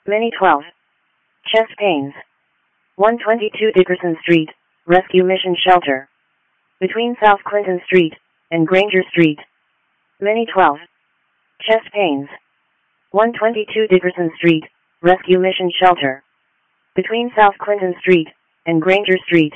Mini 12. Chest pains. 122 Dickerson Street, Rescue Mission Shelter. Between South Clinton Street and Granger Street. Mini 12. Chest pains. 122 Dickerson Street, Rescue Mission Shelter. Between South Clinton Street and Granger Street.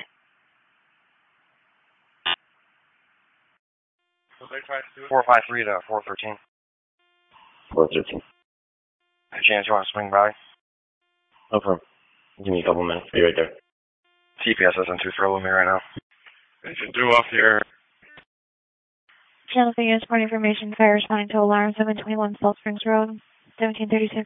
453 to 413. 413. By chance you want to swing by? No problem. Give me a couple minutes. Be right there. TPS isn't too thrilled with me right now. Engine 2 off the air. Channel 3 units, point information, fire responding to alarm 721 Salt Springs Road, 1736.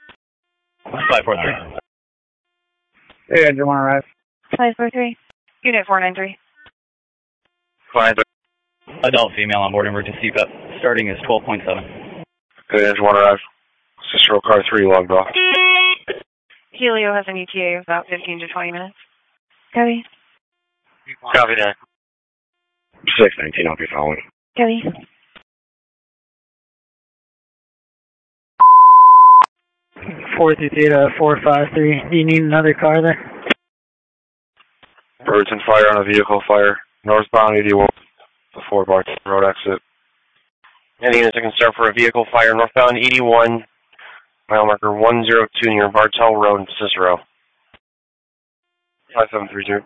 543. Hey, Engine 1 arrive. 543. Unit 493. 5. Adult female on board emergency CPAP. Starting is 12.7. Good, Engine 1 arrive. Cicero car 3 logged off. Helio has an ETA of about 15 to 20 minutes. Copy. Copy that. 619, I'll be following. Copy. Theta 453. Do you need another car there? Birds and fire on a vehicle fire. Northbound 81 before Barton Road exit. Any units that can start for a vehicle fire northbound 81, mile marker 102 near Bartell Road in Cicero. 5732.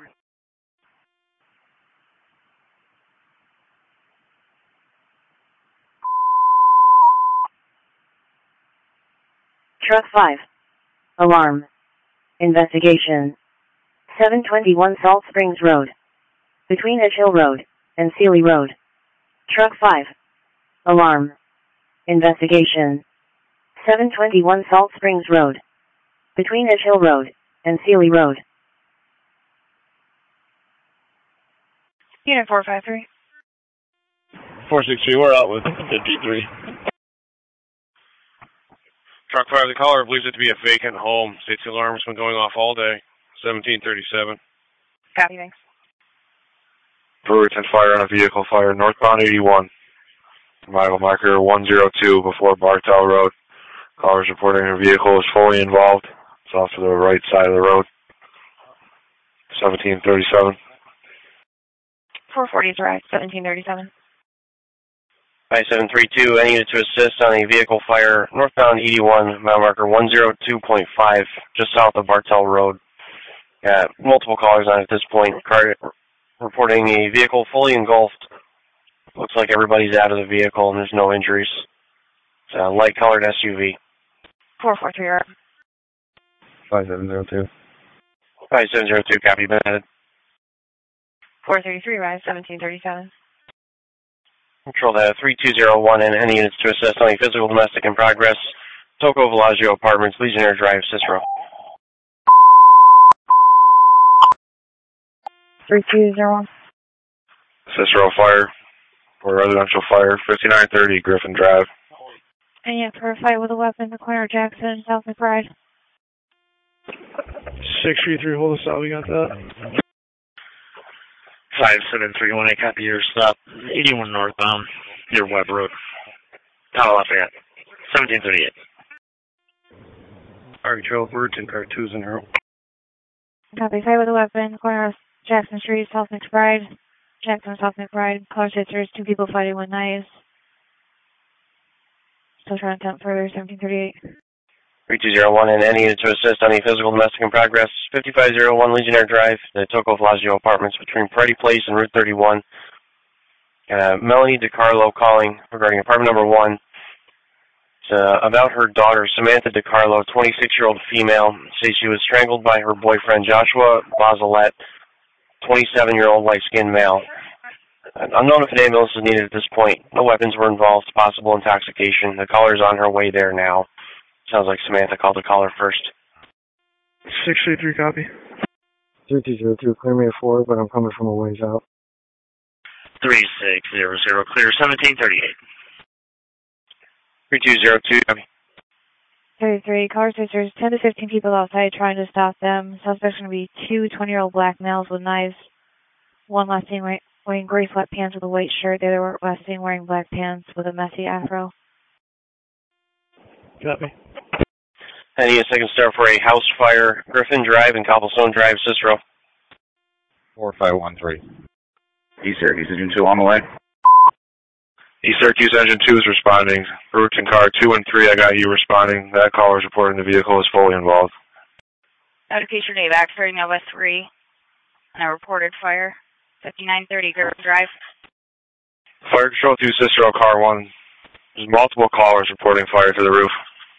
Truck 5. Alarm. Investigation. 721 Salt Springs Road. Between Edge Hill Road and Sealy Road. Truck 5. Alarm. Investigation. 721 Salt Springs Road. Between Edge Hill Road and Sealy Road. Unit 453. 463, we're out with 53. Truck 5, the caller believes it to be a vacant home. States the alarm has been going off all day. 1737. Copy, thanks. Birds and fire on a vehicle fire northbound 81. Mile marker 102 before Bartell Road. Callers reporting a vehicle is fully involved. It's off to the right side of the road. 1737. 440 is arrived, 1737. 5732, any unit to assist on a vehicle fire northbound 81, mile marker 102.5, just south of Bartell Road. Multiple callers on it at this point. Car reporting a vehicle fully engulfed. Looks like everybody's out of the vehicle and there's no injuries. It's a light colored SUV. 443 arrived. 5702. 5702, copy, been added. 433 arrived, 1737. Control that 3201 and any units to assist on a physical domestic in progress. Toco Villaggio Apartments, Legionnaire Drive, Cicero. 3201. Cicero fire, for residential fire, 5930 Griffin Drive. And yeah, for a fight with a weapon, the corner of Jackson, South McBride. 633, hold us out, we got that. 57318, copy your stop. 81 northbound, near Webb Road. Tower Lafayette. 1738. RHO, Birds and car 2's in row. Copy, fight with a weapon, corner of Jackson Street, South McBride. Jackson, South McBride. Caller says there's 2 people fighting with knives. Still trying to attempt further, 1738. 3201 and any unit to assist on a physical domestic in progress. 5501 Legionnaire Drive, the Toco Villaggio Apartments between Peretti Place and Route 31. Melanie DiCarlo calling regarding apartment number 1. It's about her daughter, Samantha DiCarlo, 26-year-old female. Says she was strangled by her boyfriend, Joshua Bazelette, 27-year-old light-skinned male. Unknown if an ambulance is needed at this point. No weapons were involved. Possible intoxication. The caller's on her way there now. Sounds like Samantha called the caller first. 633, copy. 3202, clear me at 4, but I'm coming from a ways out. 3600, clear, 1738. 3202, copy. 33, caller says there's 10 to 15 people outside trying to stop them. Suspects going to be 2 20-year-old black males with knives. One last seen wearing gray sweatpants with a white shirt. The other last seen wearing black pants with a messy afro. Copy. I need a second star for a house fire, Griffin Drive and Cobblestone Drive, Cicero. 4513. East Syracuse Engine 2 on the way. East Syracuse Engine 2 is responding. Route and car 2 and 3, I got you responding. That caller is reporting the vehicle is fully involved. Notification Dave, Axford, Nova 3, and a reported fire. 5930 Griffin Drive. Fire control to Cicero, car 1. There's multiple callers reporting fire to the roof.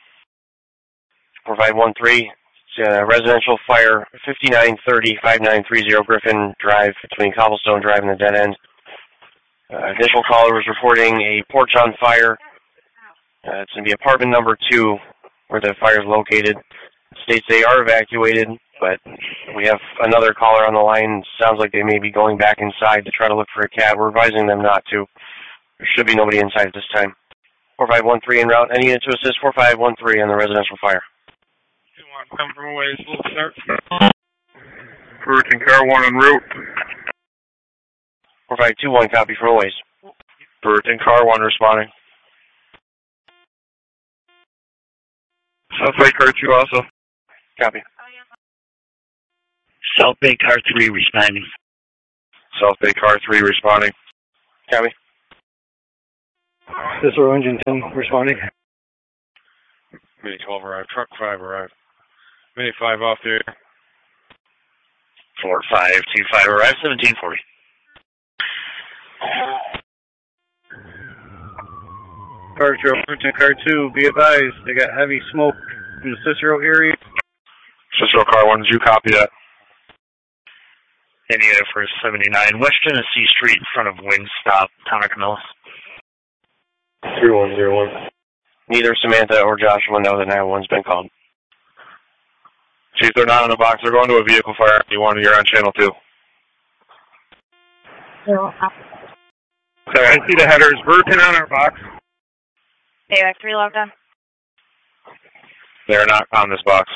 4513, residential fire, 5930-5930 Griffin Drive between Cobblestone Drive and the dead end. Initial caller was reporting a porch on fire. It's going to be apartment number 2 where the fire is located. States they are evacuated, but we have another caller on the line. Sounds like they may be going back inside to try to look for a cab. We're advising them not to. There should be nobody inside at this time. 4513 en route. Any unit to assist 4513 on the residential fire. Come from a ways, we'll start. Route and car 1 en route. 4521, copy from a ways. Route and car 1 responding. South Bay car 2 also. Copy. South Bay car 3 responding. South Bay car 3 responding. Copy. Cicero Engine 10 responding. Mini 12 arrived. Truck 5 arrived. Mini 5 off the air. 4525 arrived. 1740. Car 2, be advised, they got heavy smoke in the Cicero area. Cicero car 1, did you copy that? Any unit for 79 West Genesee Street in front of Wingstop, Town of Camillus. 3101. Neither Samantha or Joshua know that 911's been called. Chief, they're not in the box. They're going to a vehicle fire. You want to hear on channel 2. Sorry, I see the headers. Burton on our box. Dave, 3 logged on. They're not on this box.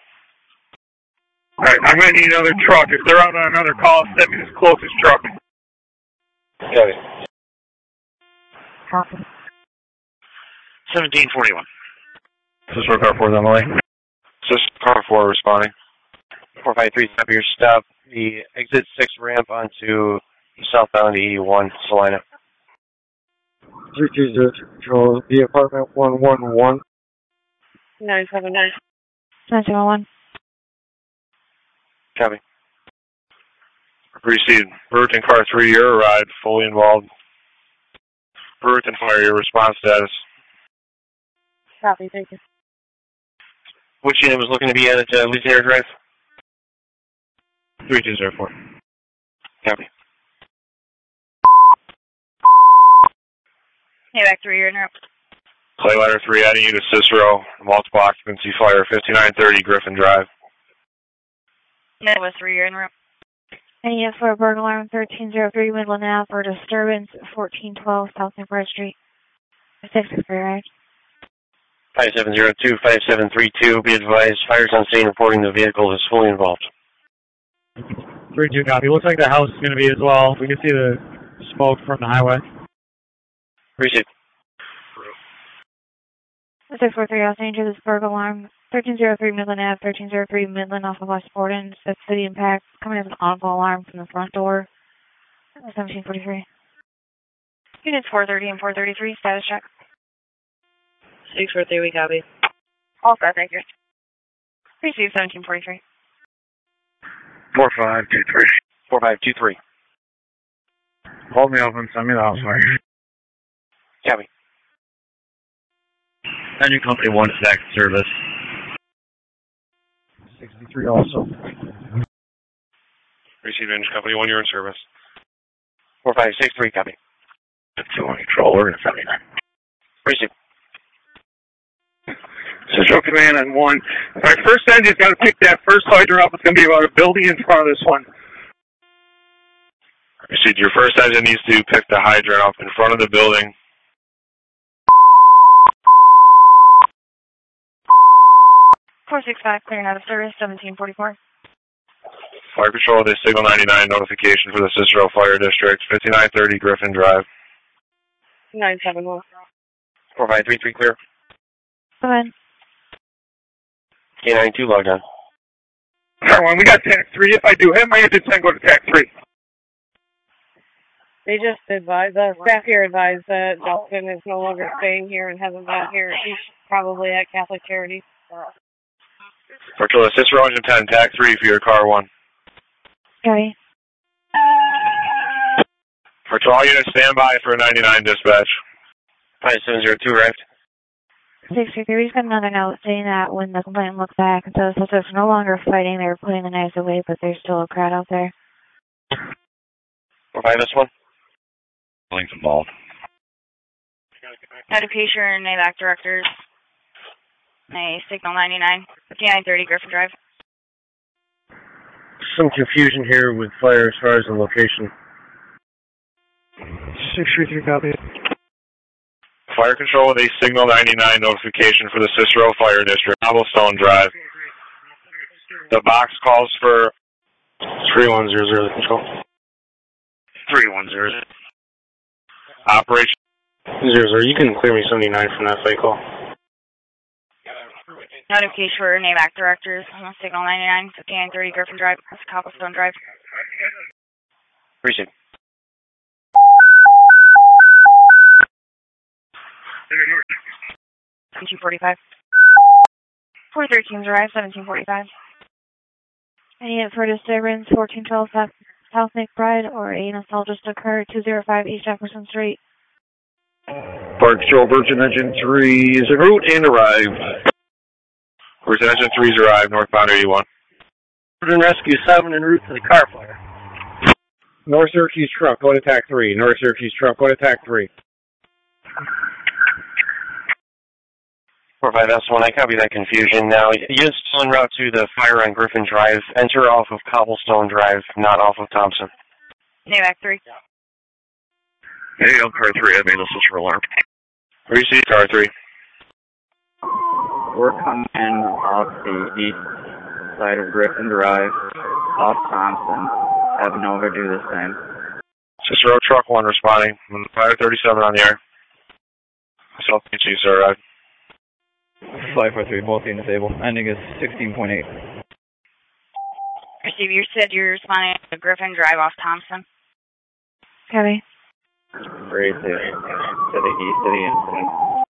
All right, I'm going to need another truck. If they're out on another call, send me this closest truck. Copy. 1741. Cicero car 4 is on the way. Cicero car 4 responding. 453, stop your stop. The exit 6 ramp onto southbound 81, Salina. 320 control, the apartment 111. 979. 901. Copy. Proceed. Burton car 3, your arrived, fully involved. Burton fire, your response status. Copy, thank you. Which unit was looking to be at Legionnaire Drive? 3204. Copy. Hey, back 3, you're in route. Clay ladder 3, adding you to Cicero, multiple occupancy fire, 5930 Griffin Drive. Nova 3, you're in route. Any unit for a burglar alarm 1303 Midland Ave for disturbance 1412 South Newport Street. 663 right. 5702, 5732, be advised, fires on scene reporting the vehicle is fully involved. 3-2 copy. Looks like the house is going to be as well. We can see the smoke from the highway. Receive. 643 Los Angeles, burglar alarm 1303 Midland Ave, 1303 Midland off of West Borden. Says city impact. Coming as an on-call alarm from the front door. 1743. Units 430 and 433, status check. 643, we copy. All set, thank you. Receive 1743. 4523. 4523. Hold me open, send me the house fire. Copy. Engine Company 1 is back to service. 63 also. Receive Engine Company 1, you're in service. 4563, copy. 2 on control, we're in 79. Receive. Central Command on 1. All right, first engine's got to pick that first hydrant up. It's going to be about a building in front of this one. Receive, your first engine needs to pick the hydrant up in front of the building. Four 465, clearing out of service, 1744. Fire Patrol, they signal 99 notification for the Cicero Fire District, 5930 Griffin Drive. 971. 4533, clear. Go ahead. K92 logged on. Car 1, we got TAC 3. If I do hit my engine 10, go to TAC 3. They just advised, the staff here advised that Dalton is no longer staying here and hasn't got here. He's probably at Catholic Charities. Patrol Cicero engine 10, TAC 3 for your car 1. Okay. Patrol unit, stand by for a 99 dispatch. 5702 arrived. 633, he's got another note saying that when the complainant looked back, the suspects are no longer fighting, they were putting the knives away, but there's still a crowd out there. 45S1. Links involved. Education NAVAC directors. A signal 99, 5930 Griffin Drive. Some confusion here with fire as far as the location. 633 copy. Fire control with a signal 99 notification for the Cicero Fire District, Cobblestone Drive. The box calls for 3100 control. 3100. Operation 00. You can clear me 79 from that site call. Notification for NAVAC directors. Signal 99, 5930 Griffin Drive. That's Cobblestone Drive. Receive. $1745. 413's arrived, 1745. Any for disturbance, 1412 South McBride, or an assault just occurred, 205 East Jefferson Street. Fire Control, Virgin Engine 3 is en route and arrived. Virgin Engine 3's arrived, northbound 81. Virgin Rescue 7 en route to the car fire. North Syracuse truck, go to TAC 3. North Syracuse truck, go to TAC 3. 45S1, I copy that confusion. Now, you're still en route to the fire on Griffin Drive. Enter off of Cobblestone Drive, not off of Thompson. NAVAC 3. Hey, I'm car 3. I made a Cicero alarm. Receive car 3. We're coming off the east side of Griffin Drive, off Thompson. Have Nova do the same. Cicero truck 1 responding. Fire 37 on the air. South Chiefs are arrived. 543, both being disabled. Ending is 16.8. Receive, you said you're responding to Griffin Drive off Thompson. Copy. Great, to the east of the incident.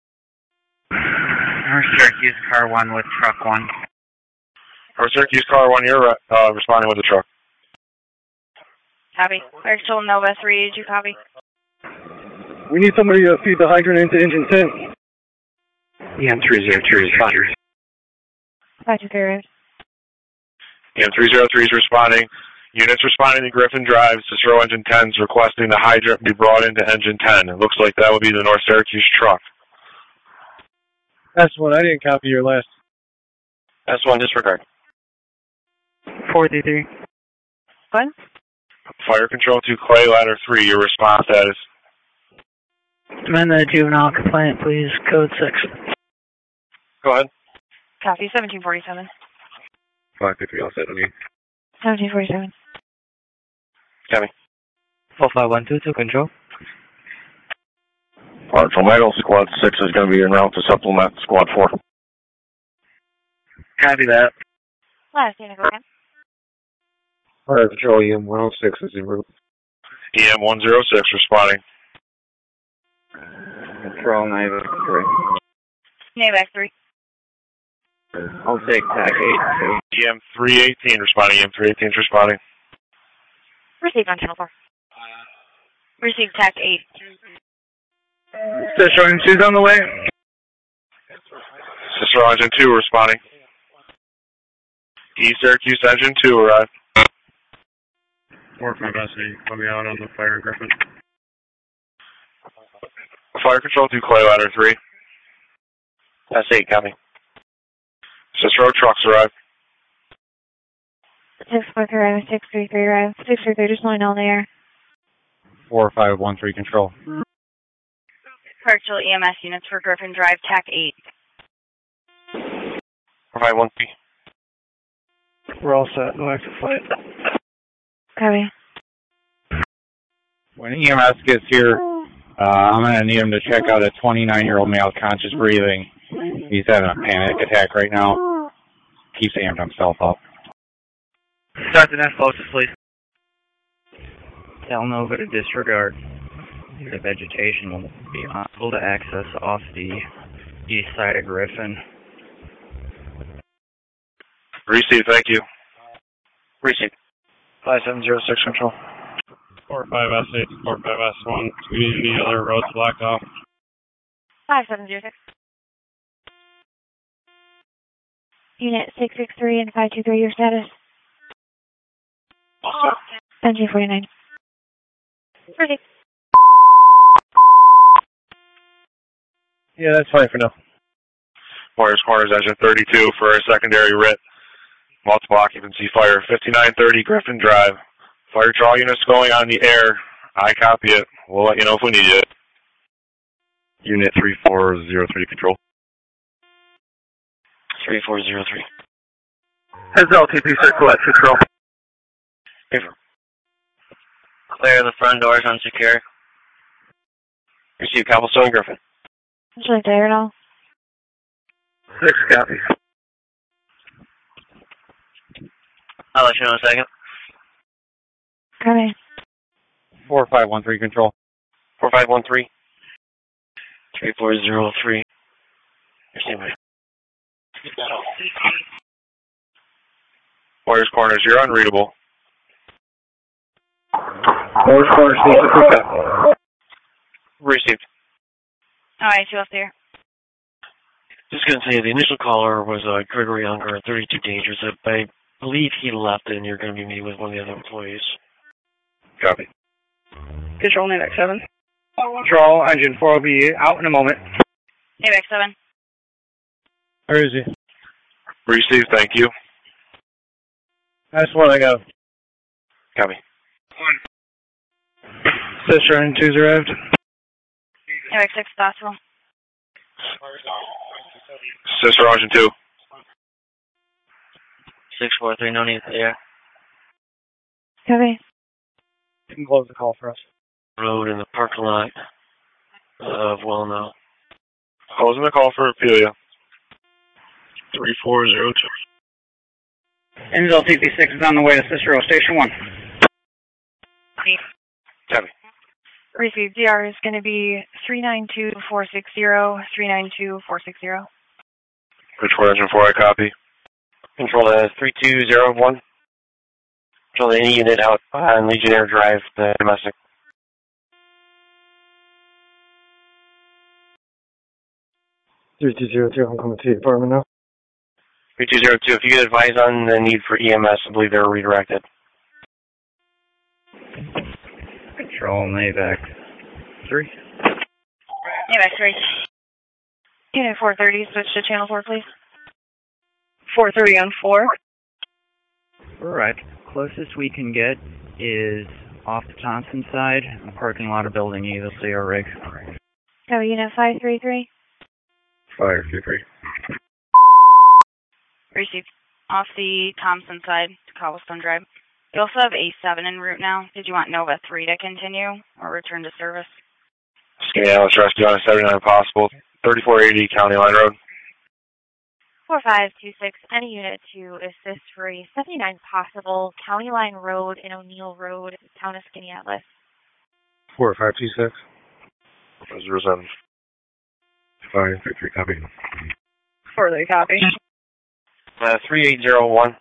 North Syracuse car 1 with truck 1. North Syracuse car 1, you're responding with the truck. Copy. Fire Control Nova 3, did you copy? We need somebody to feed the hydrant into engine 10. EM302 responders. 523. EM303 is responding. Units responding to Griffin Drive. Cicero engine 10 is requesting the hydrant be brought into engine 10. It looks like that would be the North Syracuse truck. S1, I didn't copy your last. S1, disregard. 433. What? Fire control to Clay Ladder 3. Your response status. Amend the juvenile complaint, please. Code 6. Go ahead. Copy. 1747. 553, all set on you. 1747. Copy. 4512 to control. Tornado Squad 6 is going to be en route to supplement Squad 4. Copy that. Last unit, go ahead. Fire Control EM 106 is en route. EM 106 responding. Control NAVAC 3. NAVAC 3. I'll take TAC 8 too. EM 318 responding. EM 318 is responding. Received on channel 4. Received TAC 8. Cicero engine 2's on the way. Cicero engine 2 responding. East Syracuse engine 2 arrived. Work my best to put me out on the fire, Griffin. Fire control to Clay Ladder 3. That's 8, copy. Cicero trucks arrived. 643 arrived, 633 arrived, 633 just knowing on the air. 4513 control. Partial EMS units for Griffin Drive, TAC 8. 4513. We're all set. No active flight. Copy. When EMS gets here, I'm going to need him to check out a 29-year-old male conscious breathing. He's having a panic attack right now. keep the ambulance self up. Start the next closest, please. Tell Nova to disregard. The vegetation will be possible to access off the east side of Griffin. Receive, thank you. Receive. 5706 control. 45S8, 45S1. The other roads blocked off. 5706. Unit 663 and 523, your status? Engine 49. Ready. Yeah, that's fine for now. Warriors Corners, engine 32 for a secondary writ. Multiple occupancy fire, 5930 Griffin Drive. Fire control units going on the air. I copy it. We'll let you know if we need it. Unit 3403 control. 3403. Has LTP circle at control. Favor. Clear the front doors unsecure. Receive Cobblestone Griffin. Would you like to air it all? 6 copies. I'll let you know in a second. Copy. 4513 control. 4513. 3403. Receive me. Warriors Corners, you're unreadable. Warriors Corners needs a quick up. Received. Alright, you up there? Just going to say, the initial caller was Gregory Unger, 32 Dangerous. I believe he left, and you're going to be meeting with one of the other employees. Copy. Control, NAVAC 7. Control, engine 4 will be out in a moment. NAVAC 7. Where is he? Receive, thank you. That's one I got. Copy. Sister and 2's arrived. NAVAC 6, possible. Sister Ocean 2. 643, no need for the air. Copy. You can close the call for us. Road in the parking lot of Wellno. Closing the call for Apelia. 3402. Enzo TP6 is on the way to Cicero Station 1. Copy. Receive. DR is going to be 392460, 392460. Control engine 4, I copy. Control 3201. Control any unit out on Legionnaire Drive, the domestic. I'm coming to the apartment now. 3202, if you get advice on the need for EMS, I believe they're redirected. Control, NAVAC 3. NAVAC 3. Unit 430, switch to channel 4, please. 430 on 4. Alright, closest we can get is off the Thompson side, in the parking lot of Building E. They'll see our rig. Copy, Unit 533. 533. Received. Off the Thompson side to Cobblestone Drive. You also have A7 en route now. Did you want Nova 3 to continue or return to service? Skinny Alice Rescue on 79 possible. 3480 County Line Road. 4526, any unit to assist for a 79 possible County Line Road and O'Neill Road, town of Skinny Atlas. 4526. 07. 533, copy. 430 copy. 3801.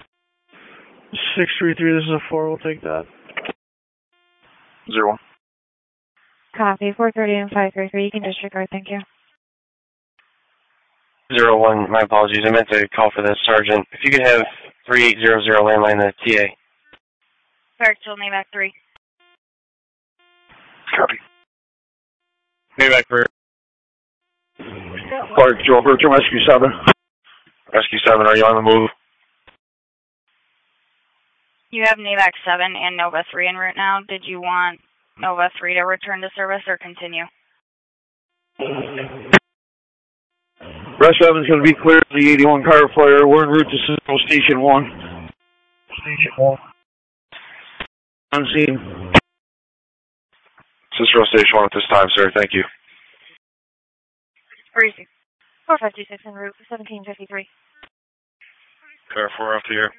633, this is a 4, we'll take that. 01. Copy, 430 and 533, you can disregard, thank you. 01, my apologies, I meant to call for the sergeant. If you could have 3800 landline the TA. Fairchild, NAVAC 3. Copy. NAVAC 3. Clark, Joe Virgin, Rescue 7. Rescue 7, are you on the move? You have NAVAC 7 and Nova 3 en route now. Did you want Nova 3 to return to service or continue? Res 7 is going to be clear of the 81 car flyer. We're en route to Cicero Station 1. Station 1. On scene. Cicero Station 1 at this time, sir. Thank you. Receive. 4526 en route, 1753. Car 4 off the air.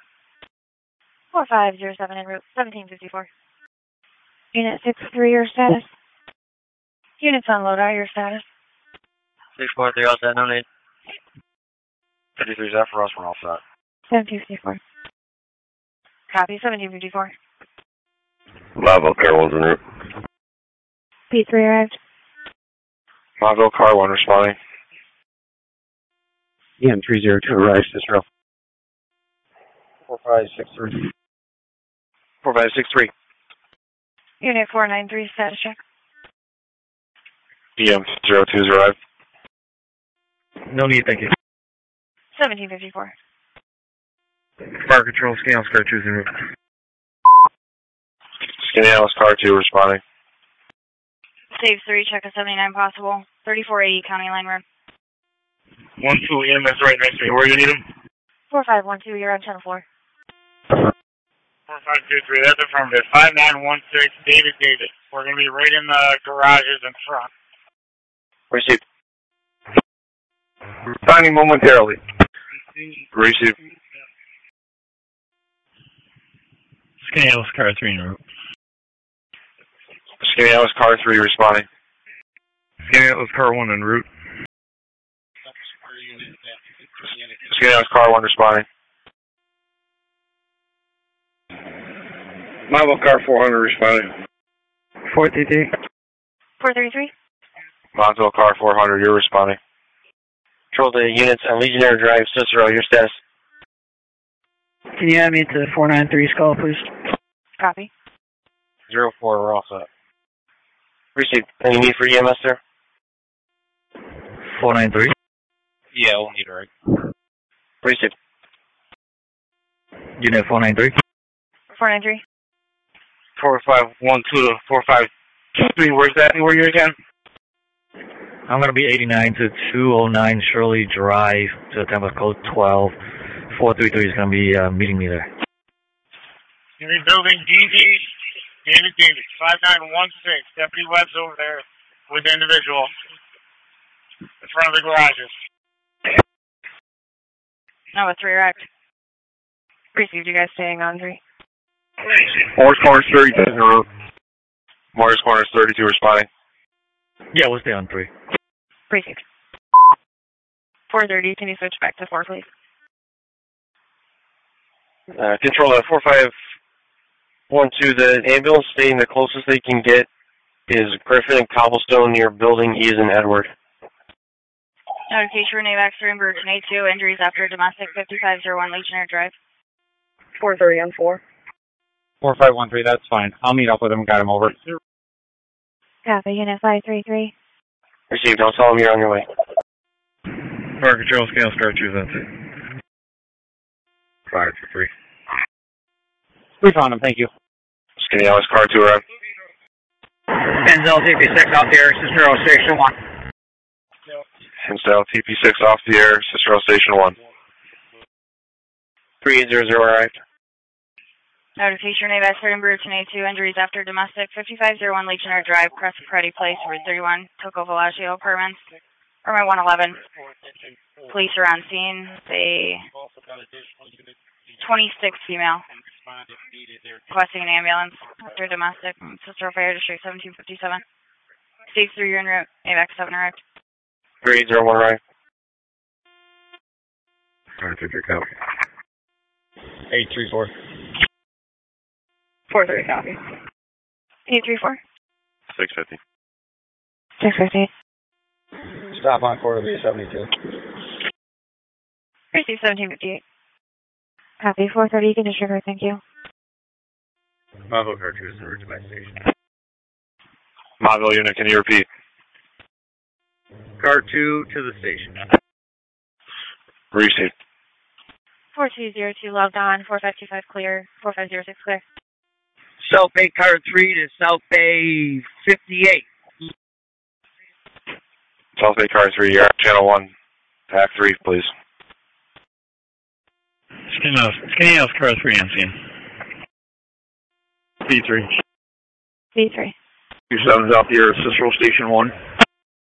4507 en route 1754. Unit 6-3, your status. Units on loadout, your status. 643, all set, no need. 53's out for us, we're all set. 1754. Copy, 1754. Bravo, car 1's en route. P3 arrived. Bravo, car 1 responding. EM 302 arrives, Cicero. 4563. 4563. Unit 493, status check. EM 02's arrived. No need, thank you. 1754. Fire control, Scales, car 2's en route. Scales, car 2 responding. Save 3, check a 79 possible. 3480 County Line Road. 12 EMS right next to me. Where do you need him? 4512, you're on channel 4. 4523, that's affirmative. 5916, David. We're going to be right in the garages in front. Receive. Signing momentarily. Receive. Scales, car 3 en route. Scales, car 3 responding. Scales, car 1 en route. Scales, car 1 responding. Bravo, car 400 responding. 433. 433. Montville, car 400, you're responding. Control the units on Legionnaire Drive, Cicero, your status. Can you add me to 493's call, please? Copy. 04, we're all set. Receive. Any need for EMS there? 493. Yeah, we'll need it, right? Receive. Unit 493. 493. 4512 to 4523, where's that? Where are you again? I'm going to be 89 to 209 Shirley Drive to the temple code 12. 433 is going to be meeting me there. You're in building DD, David, 5916. Deputy Webb's over there with the individual in front of the garages. No, it's 3 arrived. Received, you guys staying on 3. Morris Corners 32 en route. Morris Corners 32 responding. Yeah, we'll stay on 3. Received. 430, can you switch back to 4, please? Control 4512, the ambulance staying the closest they can get is Griffin and Cobblestone near Building E as in Edward. Notification, Renee Baxter and Burton, A2, injuries after domestic 5501 Legionnaire Drive. 430 on 4. 4513, that's fine. I'll meet up with him, got him over. Copy, unit 533. Received, I'll tell them you're on your way. Fire control, Scales, car 2's on 2. 523. We found him, thank you. Scales, car 2 arrived. Denzel TP6 off the air, Cicero Station 1. Hinsdale, TP6 off the air, Cicero Station 1. 3800 arrived. Notification, Renee Baxter and Burton, A2, injuries after domestic 5501 Legionnaire Drive, Crescent Place, Route 31, Toco Villaggio Apartments, or my 111. Police are on scene. They 26 female. Requesting an ambulance after domestic. Cicero Fire District 1757. Stage 3, you're en route. AVAC 7 arrived. 3801 arrived. 523 copy. 834. 430 copy. 834. 650. 650. Stop on quarter B72. Receive 1758. Copy, 430, you can disregard, thank you. Montville, car 2 is en route to my station. Montville unit, can you repeat? Car 2 to the station. Received. 4202 logged on, 4525 clear, 4506 clear. South Bay car 3 to South Bay 58. South Bay car 3, you're on channel 1. Pack 3, please. Skinny car 3 on scene. P3. B3. 27's off the air, Cicero Station 1.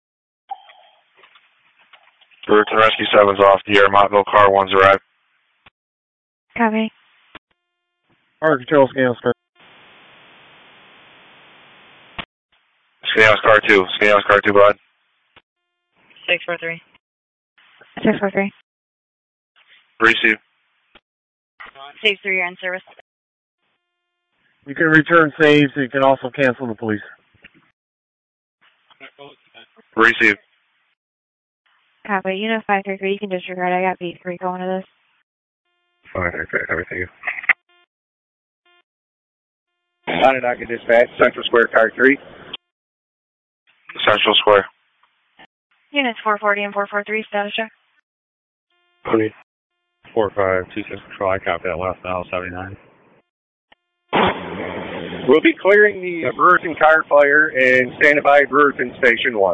Route and Rescue 7's off the air, Montville car 1's arrived. Copy. Fire control, Scales car. Scales car 2. Scales car 2, bud. 643. 643. Receive. Save 3, you're in service. You can return saves, so you can also cancel the police. Receive. Copy. Unit 533, you can disregard. I got B3 going to this. 533, everything. Onondaga Dispatch, Central Square, car 3. Central Square. Units 440 and 443, status check. 4526 Control, I copy that last mile 79. We'll be clearing the Brewerton car fire and standing by Brewerton Station 1.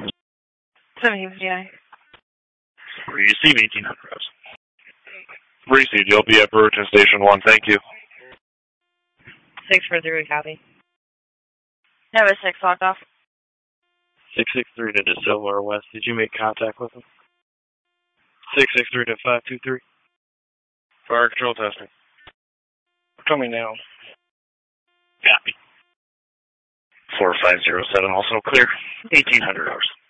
1759. Receive 1800. Receive. You'll be at Brewerton Station 1. Thank you. 643, copy. Nova 6, locked off. 663 to De Silva West. Did you make contact with him? 663 to 523. Fire control testing. Coming now. Copy. 4507, also clear. 1800 hours.